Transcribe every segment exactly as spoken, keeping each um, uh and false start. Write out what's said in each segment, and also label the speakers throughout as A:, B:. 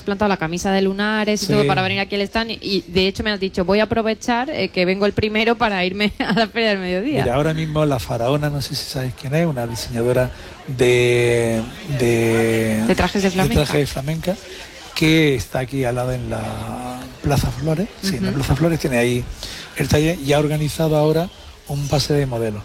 A: plantado la camisa de lunares y
B: Sí.
A: todo para venir aquí al stand y, y de hecho me has dicho, voy a aprovechar eh, que vengo el primero para irme a la Feria del Mediodía.
B: Mira, ahora mismo la Faraona, no sé si sabéis quién es, una diseñadora de... De,
A: de trajes de flamenca.
B: de trajes de flamenca, que está aquí al lado en la Plaza Flores. Sí, uh-huh. en la Plaza Flores tiene ahí el taller y ha organizado ahora un pase de modelos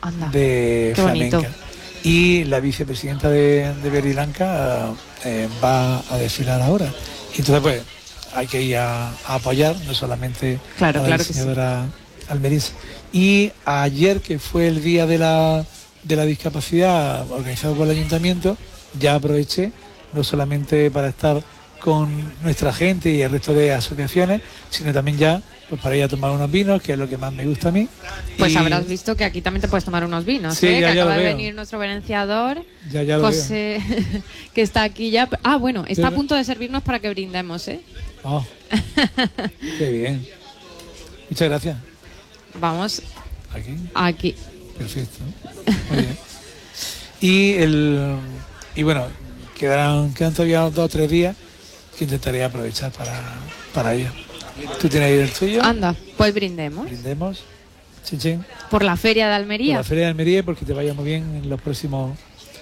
B: de
A: qué
B: flamenca.
A: Bonito.
B: Y la vicepresidenta de, de Verdilanca eh, va a desfilar ahora. Y entonces pues hay que ir a, a apoyar, no solamente
A: claro,
B: a la
A: claro
B: diseñadora sí. almeriense. Y ayer, que fue el día de la, de la discapacidad organizado por el ayuntamiento, ya aproveché no solamente para estar con nuestra gente y el resto de asociaciones, sino también ya pues para ir a tomar unos vinos, que es lo que más me gusta a mí.
A: Pues
B: y...
A: habrás visto que aquí también te puedes tomar unos vinos,
B: sí,
A: ¿eh?
B: ya,
A: que
B: ya
A: acaba de
B: veo.
A: venir nuestro venenciador,
B: ya, ya
A: José, que está aquí ya. Ah, bueno, está
B: ¿Sí?
A: a punto de servirnos para que brindemos, ¿eh?
B: Oh, qué bien. Muchas gracias.
A: Vamos.
B: Aquí.
A: Aquí.
B: Perfecto. Muy bien. Y el y bueno, quedarán, quedan todavía dos o tres días que intentaré aprovechar para, para ello. ¿Tú tienes ahí el tuyo?
A: Anda, pues brindemos.
B: Brindemos. Chin, chin.
A: Por la Feria de Almería.
B: Por la Feria de Almería, porque te vaya muy bien en los próximos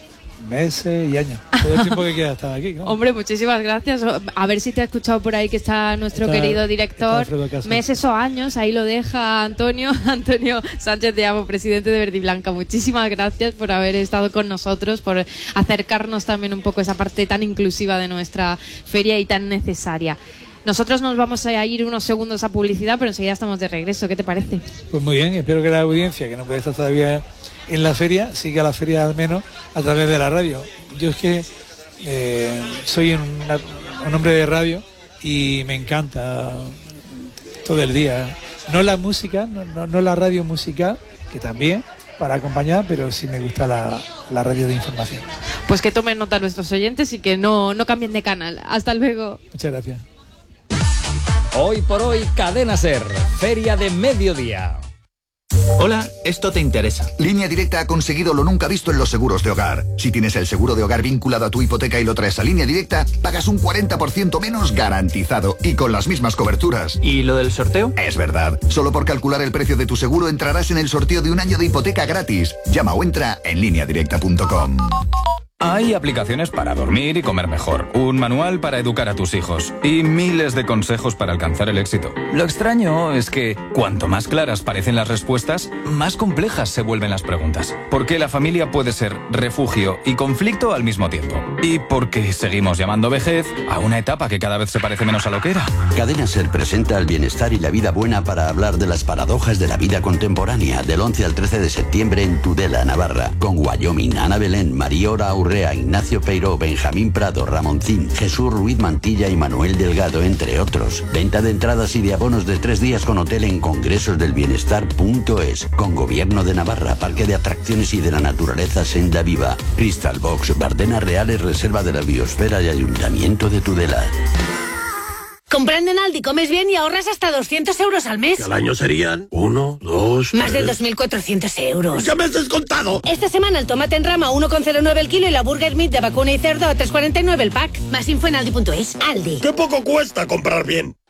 B: meses y años. Todo el tiempo que queda estar aquí, ¿no?
A: Hombre, muchísimas gracias. A ver si te ha escuchado por ahí que está nuestro
B: está,
A: querido director. Meses o años, ahí lo deja Antonio. Antonio Sánchez de Amo, presidente de Verdiblanca. Muchísimas gracias por haber estado con nosotros, por acercarnos también un poco a esa parte tan inclusiva de nuestra feria y tan necesaria. Nosotros nos vamos a ir unos segundos a publicidad, pero enseguida estamos de regreso. ¿Qué te parece?
B: Pues muy bien, espero que la audiencia, que no puede estar todavía en la feria, siga la feria al menos a través de la radio. Yo es que eh, soy una, un hombre de radio y me encanta todo el día. No la música, no, no, no la radio musical, que también, para acompañar, pero sí me gusta la, la radio de información.
A: Pues que tomen nota nuestros oyentes y que no, no cambien de canal. Hasta luego.
B: Muchas gracias.
C: Hoy por hoy, Cadena Ser, Feria de Mediodía.
D: Hola, esto te interesa.
E: Línea Directa ha conseguido lo nunca visto en los seguros de hogar. Si tienes el seguro de hogar vinculado a tu hipoteca y lo traes a Línea Directa, pagas un cuarenta por ciento menos garantizado y con las mismas coberturas.
D: ¿Y lo del sorteo?
E: Es verdad. Solo por calcular el precio de tu seguro entrarás en el sorteo de un año de hipoteca gratis. Llama o entra en línea directa punto com.
F: Hay aplicaciones para dormir y comer mejor, un manual para educar a tus hijos y miles de consejos para alcanzar el éxito. Lo extraño es que cuanto más claras parecen las respuestas, más complejas se vuelven las preguntas. Porque la familia puede ser refugio y conflicto al mismo tiempo. Y porque seguimos llamando vejez a una etapa que cada vez se parece menos a lo que era.
G: Cadena Ser presenta el bienestar y la vida buena para hablar de las paradojas de la vida contemporánea del once al trece de septiembre en Tudela, Navarra, con Wyoming, Ana Belén, Mariora Aurrea, Ignacio Peiró, Benjamín Prado, Ramoncín, Jesús Ruiz Mantilla y Manuel Delgado, entre otros. Venta de entradas y de abonos de tres días con hotel en congresosdelbienestar punto es, con Gobierno de Navarra, Parque de Atracciones y de la Naturaleza Senda Viva, Crystal Box, Bardenas Reales, Reserva de la Biosfera y Ayuntamiento de Tudela.
H: Comprando en Aldi comes bien y ahorras hasta doscientos euros al mes.
I: Que al año serían uno, dos,
H: Más
I: tres...
H: de dos mil cuatrocientos euros.
I: ¡Ya me has descontado!
H: Esta semana el tomate en rama a uno coma cero nueve el kilo y la burger meat de vacuna y cerdo a tres coma cuarenta y nueve el pack. Más info en aldi punto es. Aldi.
I: ¡Qué poco cuesta comprar bien!